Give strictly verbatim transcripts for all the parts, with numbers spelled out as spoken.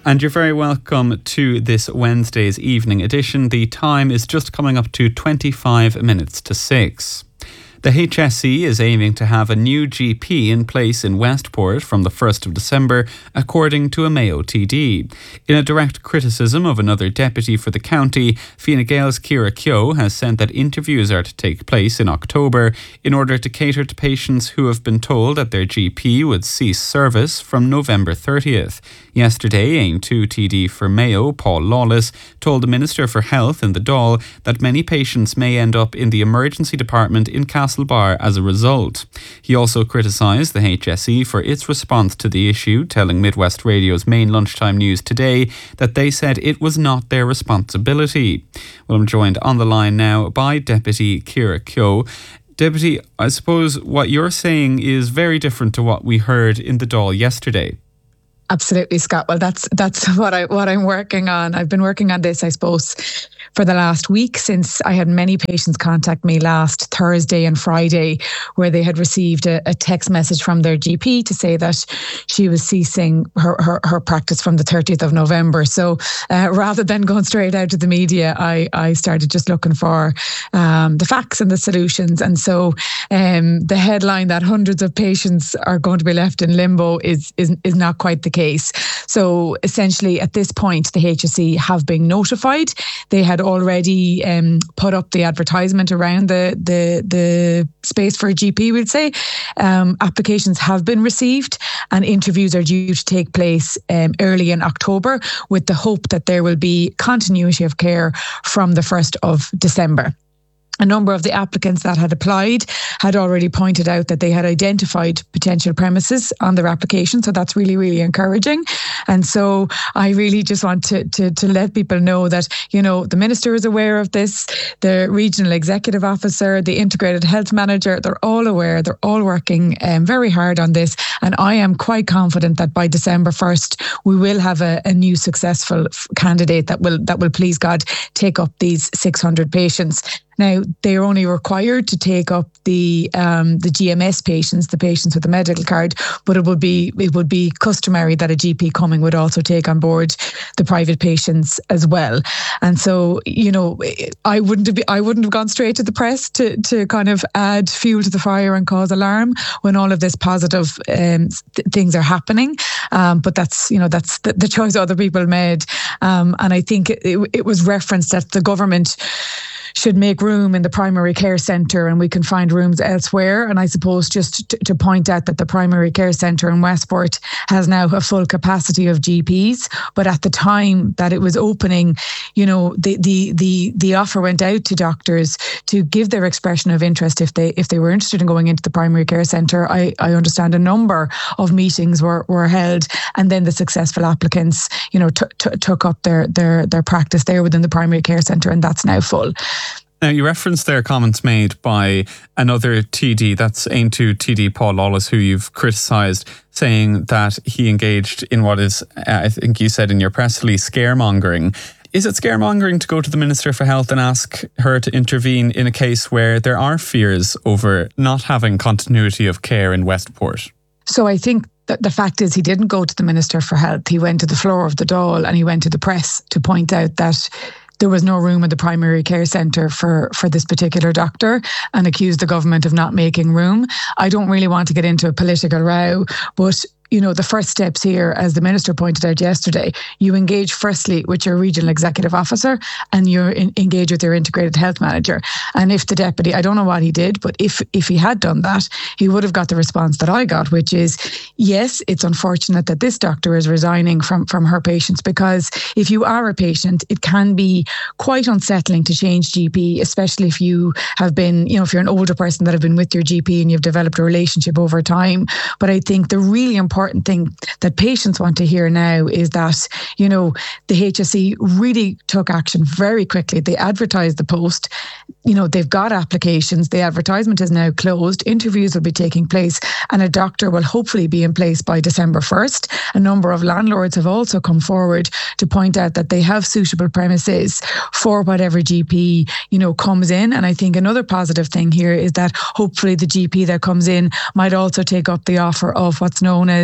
And you're very welcome to this Wednesday's evening edition. The time is just coming up to twenty-five minutes to six. The H S E is aiming to have a new G P in place in Westport from the first of December, according to a Mayo T D. In a direct criticism of another deputy for the county, Fine Gael's Ciara Keogh has said that interviews are to take place in October in order to cater to patients who have been told that their G P would cease service from November thirtieth. Yesterday, Aim two T D for Mayo, Paul Lawless, told the Minister for Health in the Dáil that many patients may end up in the emergency department in Castlebar as a result. He also criticised the H S E for its response to the issue, telling Midwest Radio's main lunchtime news today that they said it was not their responsibility. Well, I'm joined on the line now by Deputy Ciara Keogh. Deputy, I suppose what you're saying is very different to what we heard in the Dáil yesterday. Absolutely, Scott. Well, that's that's what I what I'm working on. I've been working on this, I suppose, for the last week, since I had many patients contact me last Thursday and Friday, where they had received a, a text message from their G P to say that she was ceasing her her, her practice from the thirtieth of November. So uh, rather than going straight out to the media, I I started just looking for um, the facts and the solutions. And so um, the headline that hundreds of patients are going to be left in limbo is is is not quite the case. Case. So essentially at this point the H S E have been notified. They had already um, put up the advertisement around the the, the space for a G P, we'd say. Um, applications have been received and interviews are due to take place um, early in October, with the hope that there will be continuity of care from the first of December. A number of the applicants that had applied had already pointed out that they had identified potential premises on their application. So that's really, really encouraging. And so I really just want to, to, to let people know that, you know, the Minister is aware of this, the Regional Executive Officer, the Integrated Health Manager, they're all aware, they're all working um, very hard on this. And I am quite confident that by December first, we will have a, a new successful candidate that will, that will, please God, take up these six hundred patients. Now, they're only required to take up the um, the G M S patients, the patients with the medical card, but it would be it would be customary that a G P coming would also take on board the private patients as well. And so, you know, I wouldn't have be, I wouldn't have gone straight to the press to to kind of add fuel to the fire and cause alarm when all of this positive um, th- things are happening. Um, but that's you know that's the, the choice other people made, um, and I think it, it was referenced that the government should make room in the primary care centre and we can find rooms elsewhere. And I suppose just to, to point out that the primary care centre in Westport has now a full capacity of G Ps. But at the time that it was opening, you know, the the the the offer went out to doctors to give their expression of interest if they if they were interested in going into the primary care centre. I, I understand a number of meetings were, were held, and then the successful applicants, you know, t- t- took up their their their practice there within the primary care centre, and that's now full. Now, you referenced there comments made by another T D, that's Aim two T D Paul Lawless, who you've criticised, saying that he engaged in what is, uh, I think you said in your press release, scaremongering. Is it scaremongering to go to the Minister for Health and ask her to intervene in a case where there are fears over not having continuity of care in Westport? So I think that the fact is he didn't go to the Minister for Health. He went to the floor of the Dáil and he went to the press to point out that there was no room in the primary care centre for, for this particular doctor and accused the government of not making room. I don't really want to get into a political row, but you know, the first steps here, as the Minister pointed out yesterday, you engage firstly with your Regional Executive Officer and you engage with your Integrated Health Manager. And if the Deputy, I don't know what he did, but if if he had done that, he would have got the response that I got, which is, yes, it's unfortunate that this doctor is resigning from, from her patients, because if you are a patient, it can be quite unsettling to change G P, especially if you have been, you know, if you're an older person that have been with your G P and you've developed a relationship over time. But I think the really important important thing that patients want to hear now is that, you know, the H S E really took action very quickly. They advertised the post. You know, they've got applications. The advertisement is now closed. Interviews will be taking place and a doctor will hopefully be in place by December first. A number of landlords have also come forward to point out that they have suitable premises for whatever G P, you know, comes in. And I think another positive thing here is that hopefully the G P that comes in might also take up the offer of what's known as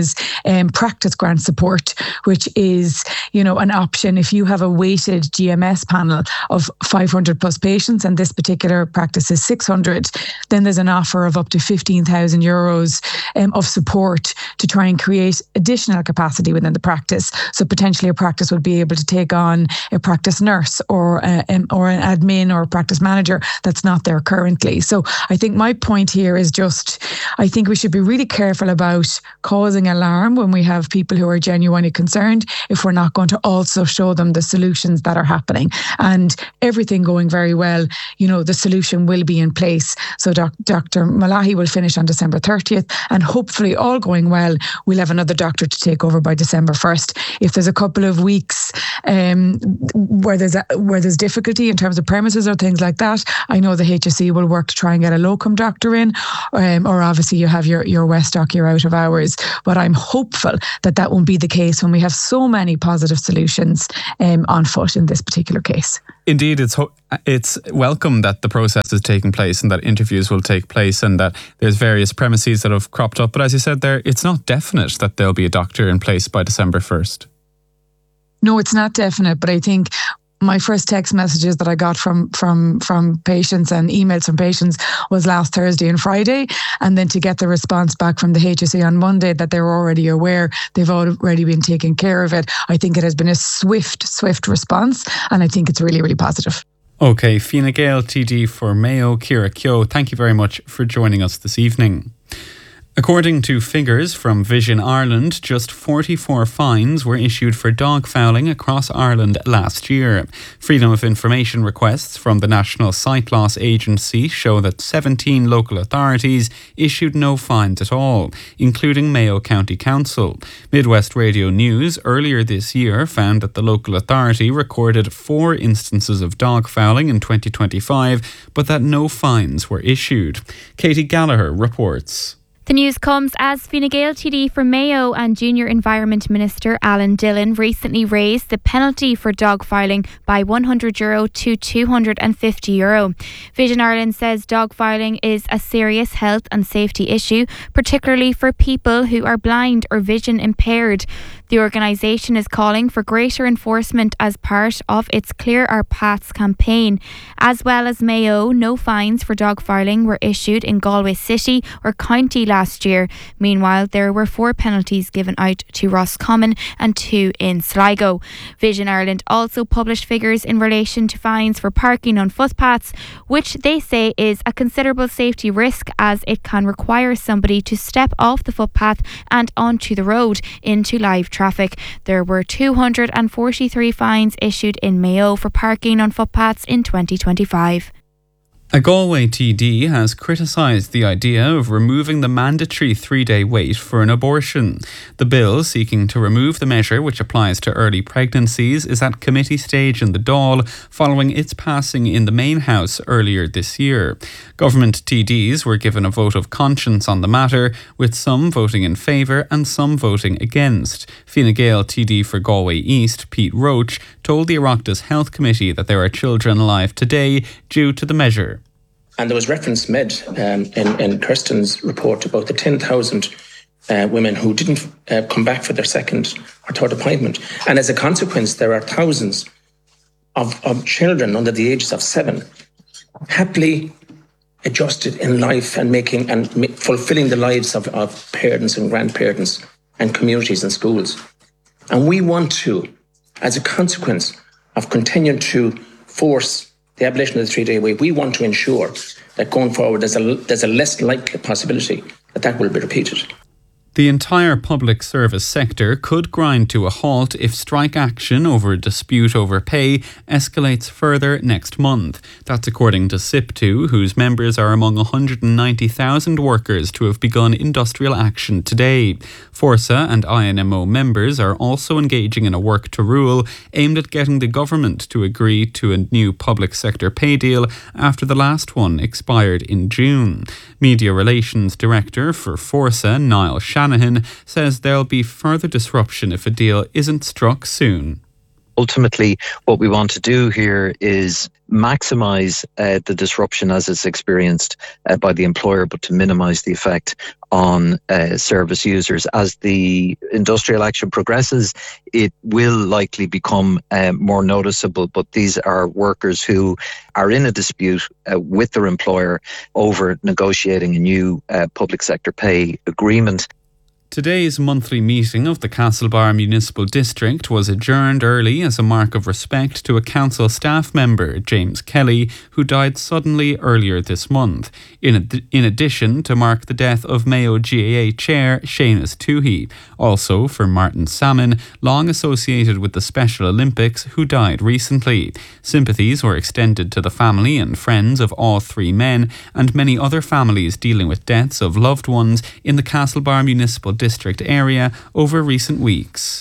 is um, practice grant support, which is, you know, an option if you have a weighted G M S panel of five hundred plus patients, and this particular practice is six hundred, then there's an offer of up to fifteen thousand euros um, of support to try and create additional capacity within the practice. So potentially a practice would be able to take on a practice nurse or a, um, or an admin or a practice manager that's not there currently. So I think my point here is just, I think we should be really careful about causing alarm when we have people who are genuinely concerned if we're not going to also show them the solutions that are happening. And everything going very well, you know, the solution will be in place. So doc- Doctor Malahi will finish on December thirtieth, and hopefully all going well, we'll have another doctor to take over by December first. If there's a couple of weeks um, where there's a, where there's difficulty in terms of premises or things like that, I know the H S E will work to try and get a locum doctor in, um, or obviously you have your, your West Dock, you're out of hours. But I'm hopeful that that won't be the case when we have so many positive solutions um, on foot in this particular case. Indeed, it's ho- it's welcome that the process is taking place and that interviews will take place and that there's various premises that have cropped up. But as you said there, it's not definite that there'll be a doctor in place by December first. No, it's not definite, but I think my first text messages that I got from from from patients and emails from patients was last Thursday and Friday, and then to get the response back from the H S E on Monday that they're already aware, they've already been taking care of it. I think it has been a swift, swift response, and I think it's really, really positive. Okay, Fine Gael, T D for Mayo, Ciara Keogh, thank you very much for joining us this evening. According to figures from Vision Ireland, just forty-four fines were issued for dog fouling across Ireland last year. Freedom of Information requests from the National Sight Loss Agency show that seventeen local authorities issued no fines at all, including Mayo County Council. Midwest Radio News earlier this year found that the local authority recorded four instances of dog fouling in twenty twenty-five, but that no fines were issued. Katie Gallagher reports. The news comes as Fine Gael T D for Mayo and Junior Environment Minister Alan Dillon recently raised the penalty for dog filing by one hundred euro to two hundred fifty euro. Vision Ireland says dog filing is a serious health and safety issue, particularly for people who are blind or vision impaired. The organisation is calling for greater enforcement as part of its Clear Our Paths campaign. As well as Mayo, no fines for dog filing were issued in Galway City or County last year. Meanwhile, there were four penalties given out to Roscommon and two in Sligo. Vision Ireland also published figures in relation to fines for parking on footpaths, which they say is a considerable safety risk as it can require somebody to step off the footpath and onto the road into live traffic. There were two hundred forty-three fines issued in Mayo for parking on footpaths in twenty twenty-five. A Galway T D has criticised the idea of removing the mandatory three-day wait for an abortion. The bill seeking to remove the measure, which applies to early pregnancies, is at committee stage in the Dáil following its passing in the main house earlier this year. Government T Ds were given a vote of conscience on the matter, with some voting in favour and some voting against. Fine Gael T D for Galway East, Pete Roach, told the Oireachtas Health Committee that there are children alive today due to the measure. And there was reference made um, in, in Kirsten's report about the ten thousand uh, women who didn't uh, come back for their second or third appointment. And as a consequence, there are thousands of, of children under the ages of seven happily adjusted in life and making and ma- fulfilling the lives of, of parents and grandparents and communities and schools. And we want to, as a consequence of continuing to force the abolition of the three-day wait, we want to ensure that going forward there's a, there's a less likely possibility that that will be repeated. The entire public service sector could grind to a halt if strike action over a dispute over pay escalates further next month. That's according to SIPTU, whose members are among one hundred ninety thousand workers to have begun industrial action today. Forsa and I N M O members are also engaging in a work to rule aimed at getting the government to agree to a new public sector pay deal after the last one expired in June. Media Relations Director for Forsa, Niall Shanahan, says there'll be further disruption if a deal isn't struck soon. Ultimately, what we want to do here is maximise uh, the disruption as it's experienced uh, by the employer, but to minimise the effect on uh, service users. As the industrial action progresses, it will likely become uh, more noticeable, but these are workers who are in a dispute uh, with their employer over negotiating a new uh, public sector pay agreement. Today's monthly meeting of the Castlebar Municipal District was adjourned early as a mark of respect to a council staff member, James Kelly, who died suddenly earlier this month, in, ad- in addition to mark the death of Mayo G A A Chair Seamus Toohey, also for Martin Salmon, long associated with the Special Olympics, who died recently. Sympathies were extended to the family and friends of all three men and many other families dealing with deaths of loved ones in the Castlebar Municipal District area over recent weeks.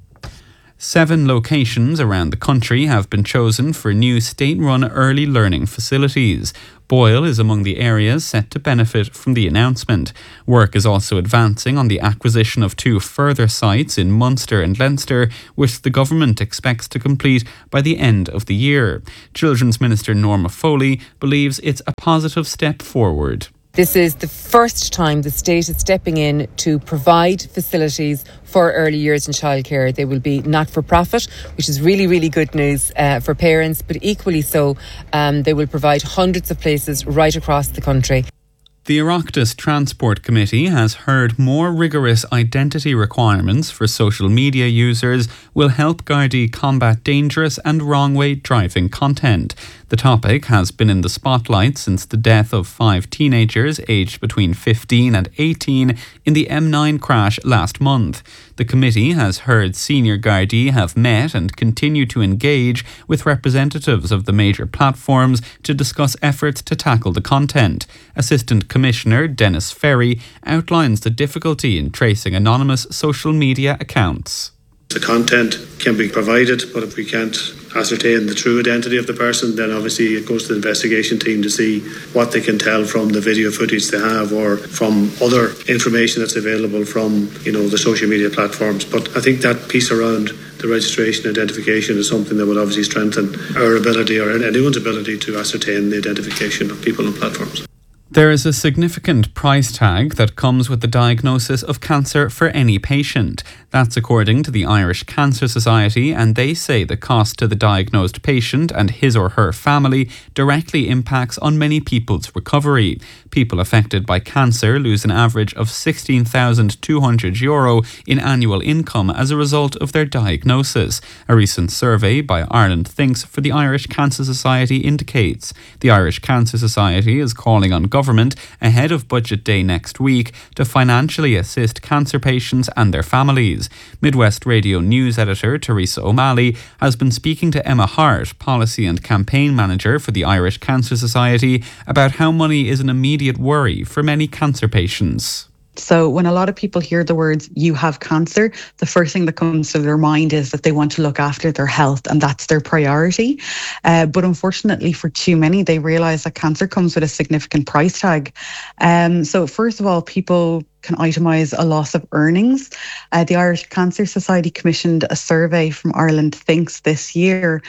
Seven locations around the country have been chosen for new state-run early learning facilities. Boyle is among the areas set to benefit from the announcement. Work is also advancing on the acquisition of two further sites in Munster and Leinster, which the government expects to complete by the end of the year. Children's Minister Norma Foley believes it's a positive step forward. This is the first time the state is stepping in to provide facilities for early years in childcare. They will be not-for-profit, which is really, really good news uh, for parents, but equally so, um, they will provide hundreds of places right across the country. The Oireachtas Transport Committee has heard more rigorous identity requirements for social media users will help Gardaí combat dangerous and wrong-way driving content. The topic has been in the spotlight since the death of five teenagers aged between fifteen and eighteen in the M nine crash last month. The committee has heard senior Gardaí have met and continue to engage with representatives of the major platforms to discuss efforts to tackle the content. Assistant Commissioner Dennis Ferry outlines the difficulty in tracing anonymous social media accounts. The content can be provided, but if we can't ascertain the true identity of the person, then obviously it goes to the investigation team to see what they can tell from the video footage they have or from other information that's available from, you know, the social media platforms. But I think that piece around the registration identification is something that will obviously strengthen our ability or anyone's ability to ascertain the identification of people on platforms. There is a significant price tag that comes with the diagnosis of cancer for any patient. That's according to the Irish Cancer Society, and they say the cost to the diagnosed patient and his or her family directly impacts on many people's recovery. People affected by cancer lose an average of sixteen thousand two hundred euro in annual income as a result of their diagnosis. A recent survey by Ireland Thinks for the Irish Cancer Society indicates. The Irish Cancer Society is calling on government ahead of Budget Day next week to financially assist cancer patients and their families. Midwest Radio News editor Teresa O'Malley has been speaking to Emma Hart, Policy and Campaign Manager for the Irish Cancer Society, about how money is an immediate worry for many cancer patients. So when a lot of people hear the words, you have cancer, the first thing that comes to their mind is that they want to look after their health and that's their priority. Uh, but unfortunately for too many, they realise that cancer comes with a significant price tag. Um, so first of all, people can itemise a loss of earnings. Uh, the Irish Cancer Society commissioned a survey from Ireland Thinks this year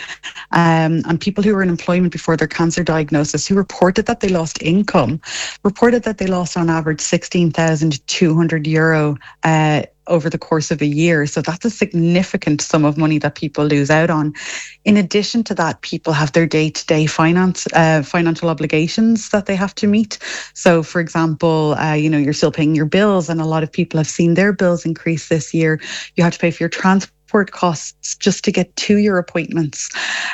um, and people who were in employment before their cancer diagnosis who reported that they lost income, reported that they lost on average sixteen thousand two hundred euro uh, over the course of a year. So that's a significant sum of money that people lose out on. In addition to that, people have their day-to-day finance, uh, financial obligations that they have to meet. So for example, uh, you know, you're still paying your bills and a lot of people have seen their bills increase this year. You have to pay for your transport costs just to get to your appointments.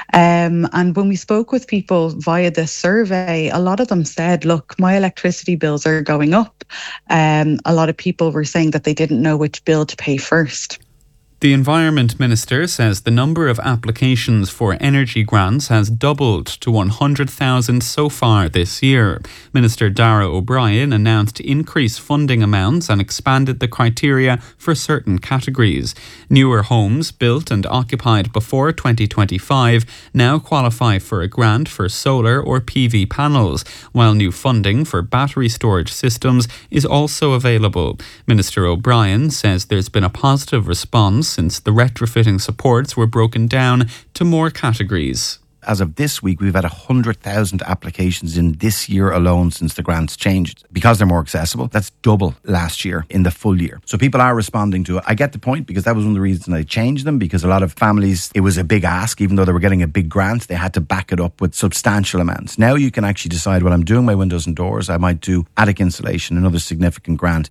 Um, and when we spoke with people via this survey, a lot of them said, look, my electricity bills are going up. Um, a lot of people were saying that they didn't know which bill to pay first. The Environment Minister says the number of applications for energy grants has doubled to one hundred thousand so far this year. Minister Darragh O'Brien announced increased funding amounts and expanded the criteria for certain categories. Newer homes built and occupied before twenty twenty-five now qualify for a grant for solar or P V panels, while new funding for battery storage systems is also available. Minister O'Brien says there's been a positive response since the retrofitting supports were broken down to more categories. As of this week, we've had one hundred thousand applications in this year alone since the grants changed. Because they're more accessible, that's double last year in the full year. So people are responding to it. I get the point, because that was one of the reasons I changed them, because a lot of families, it was a big ask. Even though they were getting a big grant, they had to back it up with substantial amounts. Now you can actually decide, well, I'm doing my windows and doors, I might do attic insulation, another significant grant.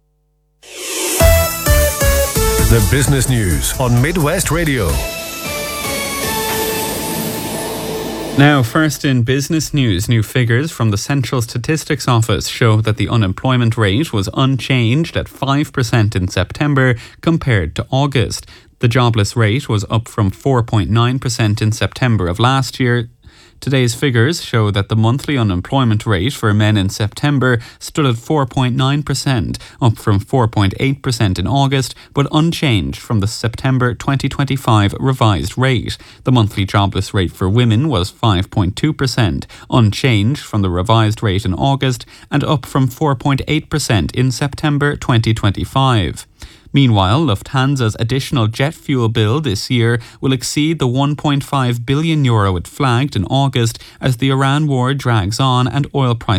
The Business News on Midwest Radio. Now, first in business news, new figures from the Central Statistics Office show that the unemployment rate was unchanged at five percent in September compared to August. The jobless rate was up from four point nine percent in September of last year. Today's figures show that the monthly unemployment rate for men in September stood at four point nine percent, up from four point eight percent in August, but unchanged from the September twenty twenty-five revised rate. The monthly jobless rate for women was five point two percent, unchanged from the revised rate in August and up from four point eight percent in September twenty twenty-five. Meanwhile, Lufthansa's additional jet fuel bill this year will exceed the one point five billion euro it flagged in August as the Iran war drags on and oil prices